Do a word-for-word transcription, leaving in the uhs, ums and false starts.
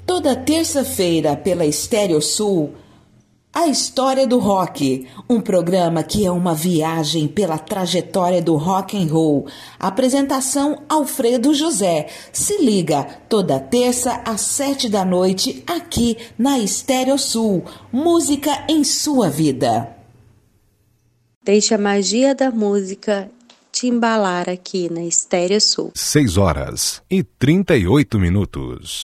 Toda terça-feira, pela Estéreo Sul, A História do Rock, um programa que é uma viagem pela trajetória do rock and roll. Apresentação Alfredo José. Se liga, toda terça às sete da noite, aqui na Estéreo Sul. Música em sua vida. Deixe a magia da música te embalar aqui na Estéreo Sul. seis horas e trinta e oito minutos.